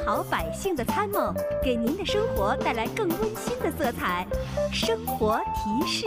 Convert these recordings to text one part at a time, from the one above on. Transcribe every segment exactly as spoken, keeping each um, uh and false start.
好百姓的参谋，给您的生活带来更温馨的色彩。生活提示。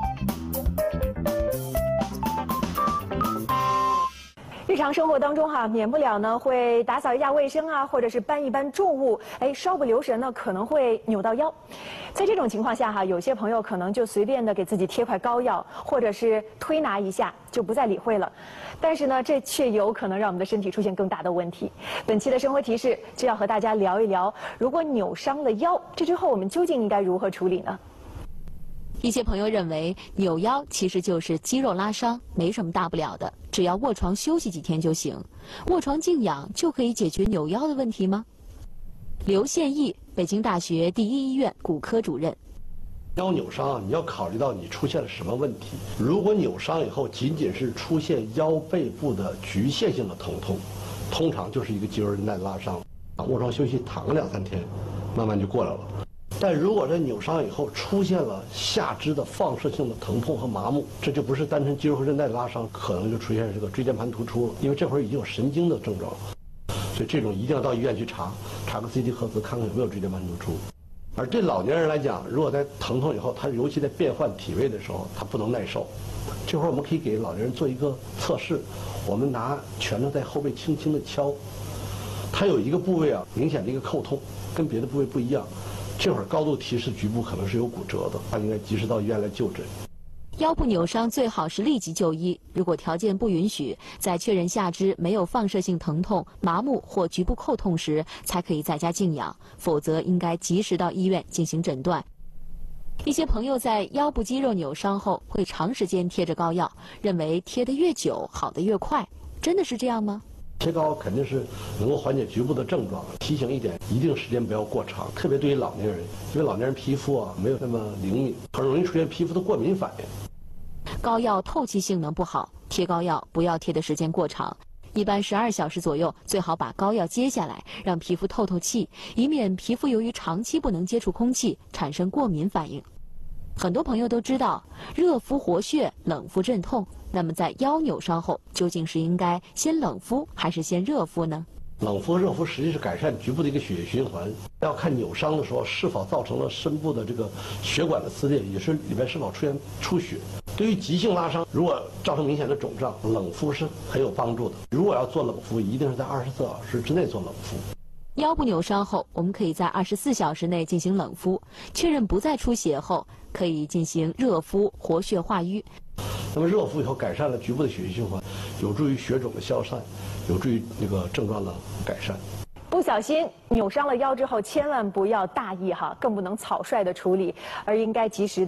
日常生活当中哈、啊，免不了呢会打扫一下卫生啊，或者是搬一搬重物，哎，稍不留神呢可能会扭到腰。在这种情况下哈、啊，有些朋友可能就随便的给自己贴块膏药，或者是推拿一下，就不再理会了。但是呢，这却有可能让我们的身体出现更大的问题。本期的生活提示就要和大家聊一聊，如果扭伤了腰，这之后我们究竟应该如何处理呢？ 一些朋友认为扭腰其实就是肌肉拉伤，没什么大不了的，只要卧床休息几天就行。卧床静养就可以解决扭腰的问题吗？刘宪义，北京大学第一医院骨科主任。 腰扭伤啊，你要考虑到你出现了什么问题。如果扭伤以后仅仅是出现腰背部的局限性的疼痛，通常就是一个肌肉韧带拉伤，卧床休息躺个两三天，慢慢就过来了。但如果在扭伤以后出现了下肢的放射性的疼痛和麻木，这就不是单纯肌肉和韧带拉伤，可能就出现这个椎间盘突出了，因为这会儿已经有神经的症状了。所以这种一定要到医院去查，查个 C T 核磁，看看有没有椎间盘突出。而对老年人来讲，如果在疼痛以后，他尤其在变换体位的时候，他不能耐受。这会儿我们可以给老年人做一个测试，我们拿拳头在后背轻轻的敲，他有一个部位啊明显的一个扣痛，跟别的部位不一样。这会儿高度提示局部可能是有骨折的，他应该及时到医院来就诊。 腰部扭伤最好是立即就医，如果条件不允许，在确认下肢没有放射性疼痛、麻木或局部扣痛时，才可以在家静养，否则应该及时到医院进行诊断。一些朋友在腰部肌肉扭伤后会长时间贴着膏药，认为贴得越久好得越快，真的是这样吗？ 贴膏肯定是能够缓解局部的症状，提醒一点，一定时间不要过长，特别对于老年人，因为老年人皮肤啊没有那么灵敏，很容易出现皮肤的过敏反应。 膏药透气性能不好，贴膏药不要贴的时间过长，一般十二小时左右，最好把膏药揭下来，让皮肤透透气，以免皮肤由于长期不能接触空气产生过敏反应。很多朋友都知道热敷活血，冷敷镇痛，那么在腰扭伤后，究竟是应该先冷敷还是先热敷呢？ 冷敷和热敷实际是改善局部的一个血液循环，要看扭伤的时候是否造成了深部的这个血管的撕裂，也是里边是否出现出血。对于急性拉伤，如果造成明显的肿胀，冷敷是很有帮助的。如果要做冷敷，一定是在二十四小时之内做冷敷。 腰部扭伤后，我们可以在二十四小时内进行冷敷，确认不再出血后，可以进行热敷活血化瘀。 那么热敷以后改善了局部的血液循环，有助于血肿的消散，有助于那个症状的改善。 不小心扭伤了腰之后，千万不要大意哈，更不能草率的处理，而应该及时